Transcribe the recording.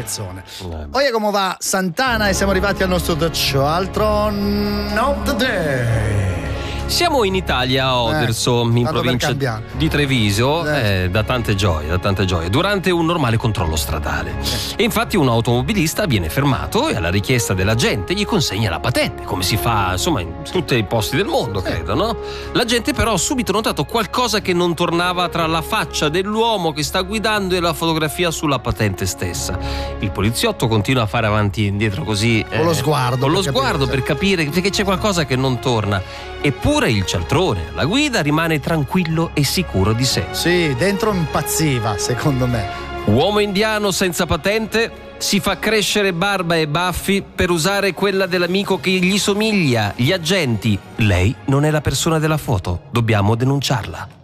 pezzone. Oye, come va Santana, e siamo arrivati al nostro The Charlton of the Day. Siamo in Italia a Oderzo, in provincia di Treviso, da tante gioie, durante un normale controllo stradale. E infatti un automobilista viene fermato e alla richiesta della gente gli consegna la patente, come si fa insomma in tutti i posti del mondo, credo, no? La gente però ha subito notato qualcosa che non tornava tra la faccia dell'uomo che sta guidando e la fotografia sulla patente stessa. Il poliziotto continua a fare avanti e indietro così, con lo sguardo per capire, perché c'è qualcosa che non torna. Eppure il cialtrone alla guida rimane tranquillo e sicuro di sé. Sì, dentro impazziva, secondo me. Uomo indiano senza patente si fa crescere barba e baffi per usare quella dell'amico che gli somiglia. Gli agenti: lei non è la persona della foto, dobbiamo denunciarla.